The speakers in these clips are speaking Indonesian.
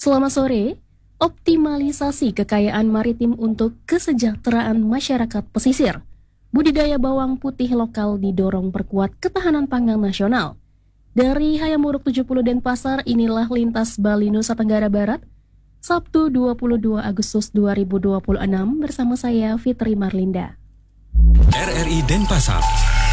Selamat sore. Optimalisasi kekayaan maritim untuk kesejahteraan masyarakat pesisir. Budidaya bawang putih lokal didorong perkuat ketahanan pangan nasional. Dari Hayamuruk 70 Denpasar, inilah Lintas Bali Nusa Tenggara Barat, Sabtu 22 Agustus 2026 bersama saya Fitri Marlinda. RRI Denpasar.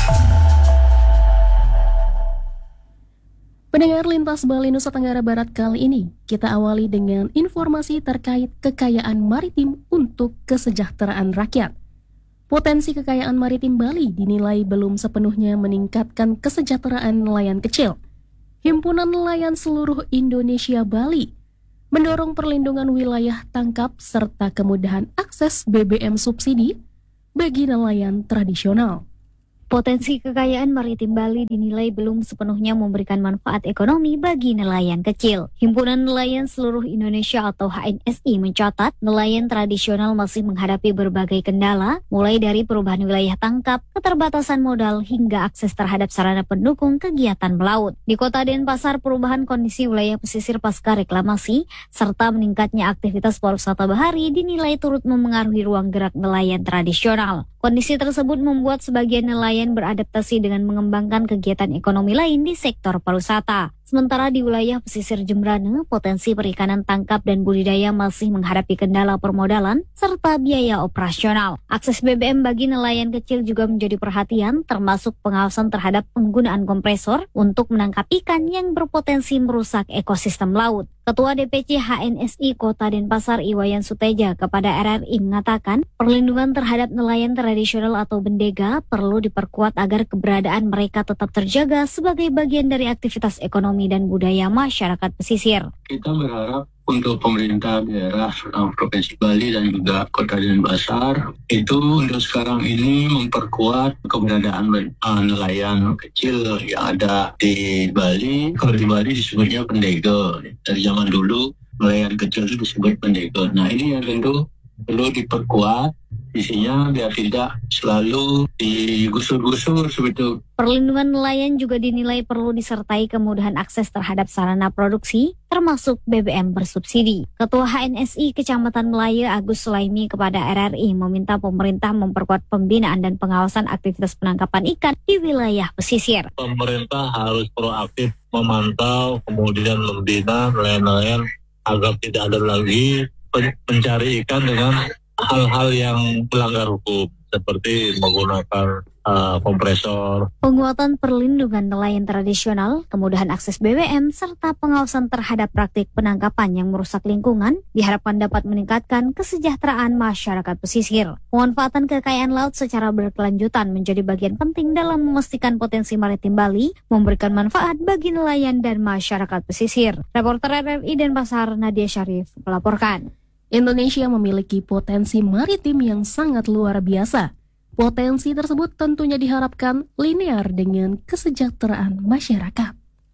Pendengar Lintas Bali Nusa Tenggara Barat kali ini, kita awali dengan informasi terkait kekayaan maritim untuk kesejahteraan rakyat. Potensi kekayaan maritim Bali dinilai belum sepenuhnya meningkatkan kesejahteraan nelayan kecil. Himpunan Nelayan Seluruh Indonesia Bali mendorong perlindungan wilayah tangkap serta kemudahan akses BBM subsidi bagi nelayan tradisional. Potensi kekayaan maritim Bali dinilai belum sepenuhnya memberikan manfaat ekonomi bagi nelayan kecil. Himpunan Nelayan Seluruh Indonesia atau HNSI mencatat nelayan tradisional masih menghadapi berbagai kendala, mulai dari perubahan wilayah tangkap, keterbatasan modal, hingga akses terhadap sarana pendukung kegiatan melaut. Di Kota Denpasar, perubahan kondisi wilayah pesisir pasca reklamasi, serta meningkatnya aktivitas pariwisata bahari dinilai turut memengaruhi ruang gerak nelayan tradisional. Kondisi tersebut membuat sebagian nelayan beradaptasi dengan mengembangkan kegiatan ekonomi lain di sektor pariwisata. Sementara di wilayah pesisir Jembrana, potensi perikanan tangkap dan budidaya masih menghadapi kendala permodalan serta biaya operasional. Akses BBM bagi nelayan kecil juga menjadi perhatian, termasuk pengawasan terhadap penggunaan kompresor untuk menangkap ikan yang berpotensi merusak ekosistem laut. Ketua DPC HNSI Kota Denpasar Iwayan Suteja kepada RRI mengatakan perlindungan terhadap nelayan tradisional atau bendega perlu diperkuat agar keberadaan mereka tetap terjaga sebagai bagian dari aktivitas ekonomi dan budaya masyarakat pesisir. Kita berharap untuk pemerintah daerah Provinsi Bali dan juga Kota Denpasar itu untuk sekarang ini memperkuat keberadaan nelayan kecil yang ada di Bali. Kalau di Bali disebutnya pendego. Dari zaman dulu nelayan kecil itu disebut pendego. Nah, ini yang tentu perlu diperkuat isinya biar tidak selalu digusur-gusur seperti. Perlindungan nelayan juga dinilai perlu disertai kemudahan akses terhadap sarana produksi, termasuk BBM bersubsidi. Ketua HNSI Kecamatan Melaya Agus Sulaimi kepada RRI meminta pemerintah memperkuat pembinaan dan pengawasan aktivitas penangkapan ikan di wilayah pesisir. Pemerintah harus proaktif memantau, kemudian membina nelayan-nelayan agar tidak ada lagi mencari ikan dengan hal-hal yang melanggar hukum seperti menggunakan kompresor. Penguatan perlindungan nelayan tradisional, kemudahan akses BBM, serta pengawasan terhadap praktik penangkapan yang merusak lingkungan diharapkan dapat meningkatkan kesejahteraan masyarakat pesisir. Pemanfaatan kekayaan laut secara berkelanjutan menjadi bagian penting dalam memastikan potensi maritim Bali memberikan manfaat bagi nelayan dan masyarakat pesisir. Reporter RRI Denpasar Nadia Syarif melaporkan. Indonesia memiliki potensi maritim yang sangat luar biasa. Potensi tersebut tentunya diharapkan linear dengan kesejahteraan masyarakat.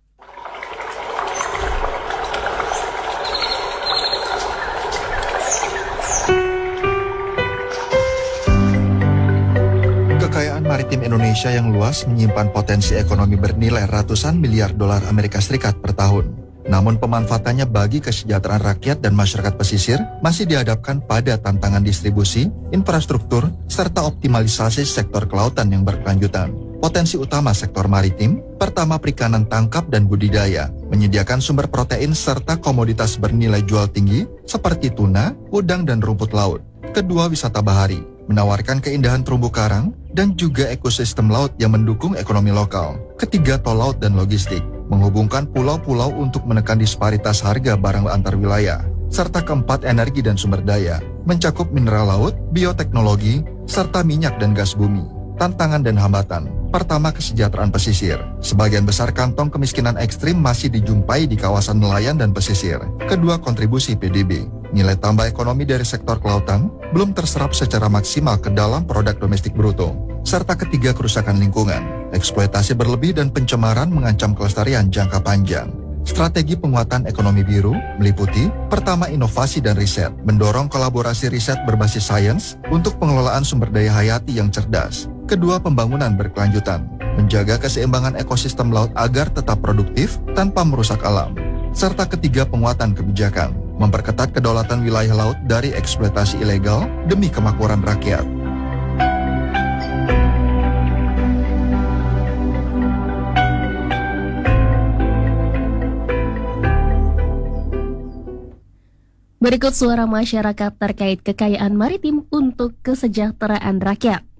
Kekayaan maritim Indonesia yang luas menyimpan potensi ekonomi bernilai ratusan miliar dolar Amerika Serikat per tahun. Namun pemanfaatannya bagi kesejahteraan rakyat dan masyarakat pesisir masih dihadapkan pada tantangan distribusi, infrastruktur, serta optimalisasi sektor kelautan yang berkelanjutan. Potensi utama sektor maritim, pertama perikanan tangkap dan budidaya, menyediakan sumber protein serta komoditas bernilai jual tinggi seperti tuna, udang, dan rumput laut. Kedua, wisata bahari, menawarkan keindahan terumbu karang dan juga ekosistem laut yang mendukung ekonomi lokal. Ketiga, tol laut dan logistik, menghubungkan pulau-pulau untuk menekan disparitas harga barang antar wilayah. Serta keempat, energi dan sumber daya, mencakup mineral laut, bioteknologi, serta minyak dan gas bumi. Tantangan dan hambatan. Pertama, kesejahteraan pesisir. Sebagian besar kantong kemiskinan ekstrim masih dijumpai di kawasan nelayan dan pesisir. Kedua, kontribusi PDB. Nilai tambah ekonomi dari sektor kelautan belum terserap secara maksimal ke dalam produk domestik bruto. Serta ketiga, kerusakan lingkungan. Eksploitasi berlebih dan pencemaran mengancam kelestarian jangka panjang. Strategi penguatan ekonomi biru meliputi pertama, inovasi dan riset, mendorong kolaborasi riset berbasis sains untuk pengelolaan sumber daya hayati yang cerdas. Kedua, pembangunan berkelanjutan, menjaga keseimbangan ekosistem laut agar tetap produktif tanpa merusak alam. Serta ketiga, penguatan kebijakan, memperketat kedaulatan wilayah laut dari eksploitasi ilegal demi kemakmuran rakyat. Berikut suara masyarakat terkait kekayaan maritim untuk kesejahteraan rakyat.